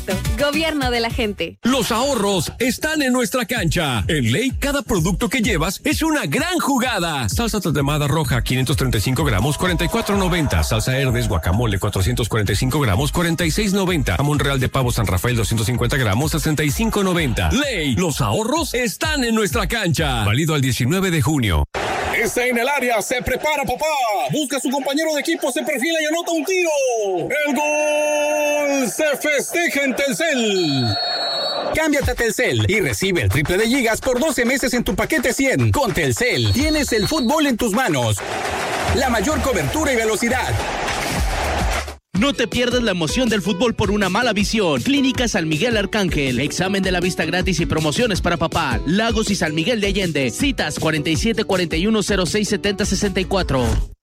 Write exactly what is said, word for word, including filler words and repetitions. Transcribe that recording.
Exacto. Gobierno de la gente. Los ahorros están en nuestra cancha. En Ley, cada producto que llevas es una gran jugada. Salsa tatemada roja, quinientos treinta y cinco gramos, cuarenta y cuatro noventa. Salsa Herdes guacamole, cuatrocientos cuarenta y cinco gramos, cuarenta y seis noventa. Jamón real de pavo San Rafael, doscientos cincuenta gramos, sesenta y cinco noventa. Ley, los ahorros están en nuestra cancha. Válido al diecinueve de junio. Está en el área, se prepara papá. Busca a su compañero de equipo, se perfila y anota un tiro. ¡El gol! Se festeja en Telcel. Cámbiate a Telcel y recibe el triple de gigas por doce meses en tu paquete cien. Con Telcel tienes el fútbol en tus manos. La mayor cobertura y velocidad. No te pierdas la emoción del fútbol por una mala visión. Clínica San Miguel Arcángel. Examen de la vista gratis y promociones para papá. Lagos y San Miguel de Allende. Citas cuarenta y siete cuarenta y uno cero seis setenta sesenta y cuatro.